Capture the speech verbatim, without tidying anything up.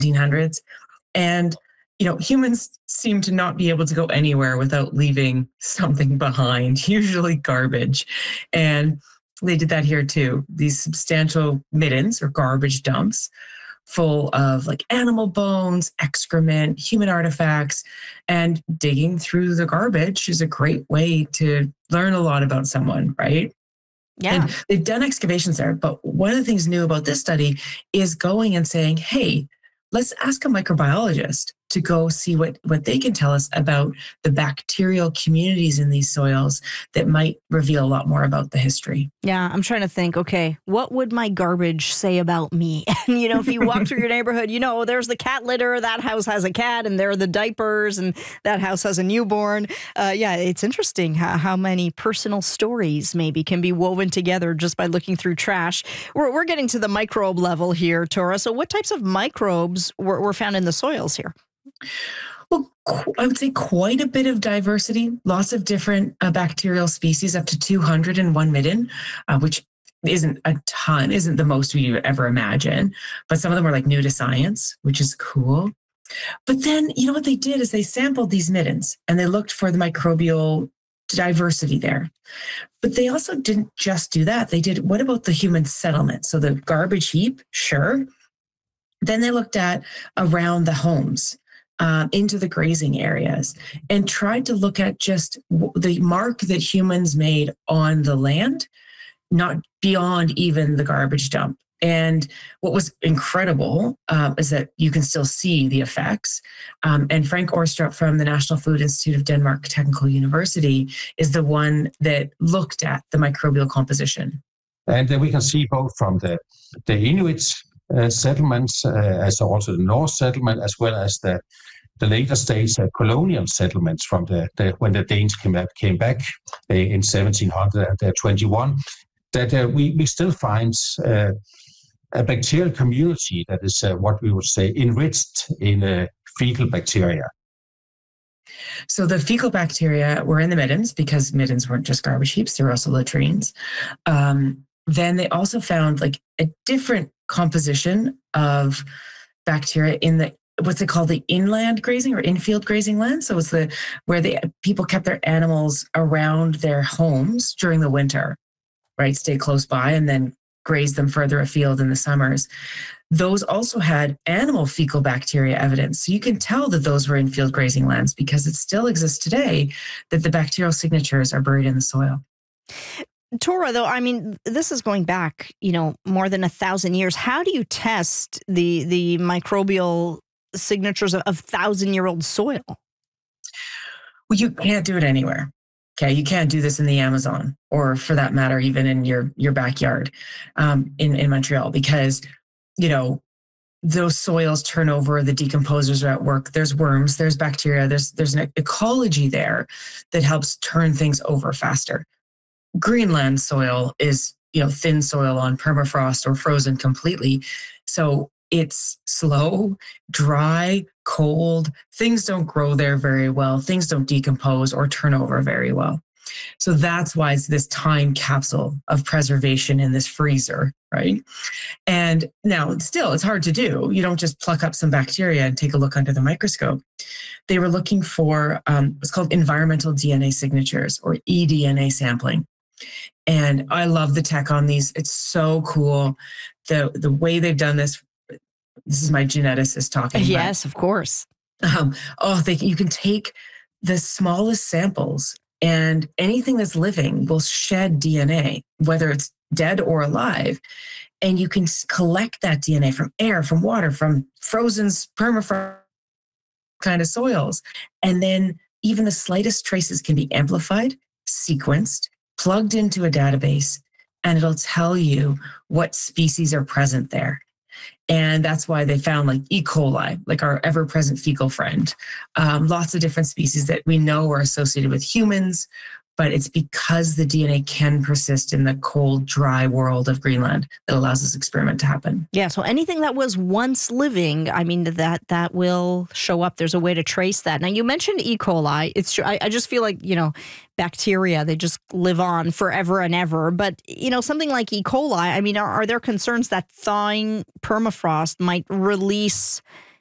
eighteen hundreds. And, you know, humans seem to not be able to go anywhere without leaving something behind, usually garbage. And they did that here too. These substantial middens or garbage dumps full of like animal bones, excrement, human artifacts, and digging through the garbage is a great way to learn a lot about someone, right? Yeah. And they've done excavations there. But one of the things new about this study is going and saying, hey, let's ask a microbiologist to go see what, what they can tell us about the bacterial communities in these soils that might reveal a lot more about the history. Yeah, I'm trying to think, okay, what would my garbage say about me? And, you know, if you walk through your neighborhood, you know, there's the cat litter, that house has a cat, and there are the diapers, and that house has a newborn. Uh, yeah, it's interesting how, how many personal stories maybe can be woven together just by looking through trash. We're, we're getting to the microbe level here, Tora. So what types of microbes were, were found in the soils here? Well, I would say quite a bit of diversity, lots of different uh, bacterial species, up to two hundred one midden, uh, which isn't a ton, isn't the most we ever imagine. But some of them are like new to science, which is cool. But then, you know what they did is they sampled these middens and they looked for the microbial diversity there. But they also didn't just do that. They did, what about the human settlement? So the garbage heap, sure. Then they looked at around the homes. Um, into the grazing areas and tried to look at just w- the mark that humans made on the land, not beyond even the garbage dump. And what was incredible uh, is that you can still see the effects. Um, and Frank Orstrup from the National Food Institute of Denmark Technical University is the one that looked at the microbial composition. And then we can see both from the, the Inuit uh, settlements, uh, as also the Norse settlement, as well as the the later stage uh, colonial settlements from the, the when the Danes came back, came back uh, in seventeen twenty-one, that uh, we, we still find uh, a bacterial community that is uh, what we would say enriched in uh, fecal bacteria. So the fecal bacteria were in the middens because middens weren't just garbage heaps, they were also latrines. Um, then they also found like a different composition of bacteria in the what's it called, the inland grazing or infield grazing land. So it's the where the people kept their animals around their homes during the winter, right? Stay close by and then graze them further afield in the summers. Those also had animal fecal bacteria evidence. So you can tell that those were infield grazing lands because it still exists today that the bacterial signatures are buried in the soil. Tora, though, I mean, this is going back, you know, more than a thousand years. How do you test the the microbial signatures of, of thousand-year-old soil? Well, you can't do it anywhere. Okay, you can't do this in the Amazon, or for that matter, even in your your backyard um, in in Montreal, because you know those soils turn over. The decomposers are at work. There's worms. There's bacteria. There's there's an ecology there that helps turn things over faster. Greenland soil is you know thin soil on permafrost or frozen completely, so it's slow, dry, cold. Things don't grow there very well. Things don't decompose or turn over very well. So that's why it's this time capsule of preservation in this freezer, right? And now still, it's hard to do. You don't just pluck up some bacteria and take a look under the microscope. They were looking for um, what's called environmental D N A signatures, or e D N A sampling. And I love the tech on these. It's so cool. The, the way they've done this, this is my geneticist talking. Yes, of course. Um, oh, they, you can take the smallest samples and anything that's living will shed D N A, whether it's dead or alive. And you can collect that D N A from air, from water, from frozen permafrost kind of soils. And then even the slightest traces can be amplified, sequenced, plugged into a database, and it'll tell you what species are present there. And that's why they found like E. coli, like our ever-present fecal friend, um, lots of different species that we know are associated with humans, but it's because the D N A can persist in the cold, dry world of Greenland that allows this experiment to happen. Yeah, so anything that was once living, I mean, that that will show up. There's a way to trace that. Now, you mentioned E. coli. It's true. I, I just feel like, you know, bacteria, they just live on forever and ever. But, you know, something like E. coli, I mean, are, are there concerns that thawing permafrost might release